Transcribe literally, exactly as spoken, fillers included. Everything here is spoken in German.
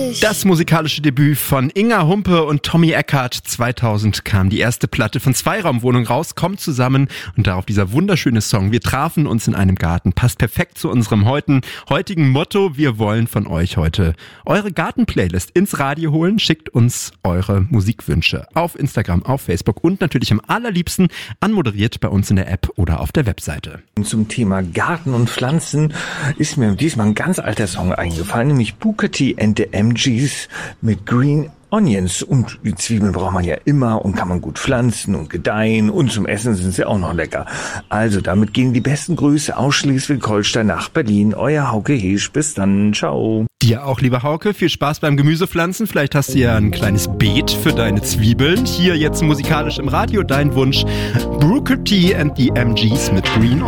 Herrlich. Das musikalische Debüt von Inga Humpe und Tommy Eckhardt. zweitausend kam die erste Platte von Zweiraumwohnung raus, kommt zusammen und darauf dieser wunderschöne Song. Wir trafen uns in einem Garten. Passt perfekt zu unserem heutigen, heutigen Motto. Wir wollen von euch heute eure Garten-Playlist ins Radio holen. Schickt uns eure Musikwünsche auf Instagram, auf Facebook und natürlich am allerliebsten anmoderiert bei uns in der App oder auf der Webseite. Zum Thema Garten und Pflanzen ist mir diesmal ein ganz alter Song eingefallen, nämlich Booker T and the M Gs mit Green Onions. Und die Zwiebeln braucht man ja immer und kann man gut pflanzen und gedeihen und zum Essen sind sie auch noch lecker. Also damit gehen die besten Grüße aus Schleswig-Holstein nach Berlin. Euer Hauke Heesch. Bis dann. Ciao. Dir auch, lieber Hauke. Viel Spaß beim Gemüsepflanzen. Vielleicht hast du ja ein kleines Beet für deine Zwiebeln. Hier jetzt musikalisch im Radio dein Wunsch. Booker T and the M Gs mit Green Onions.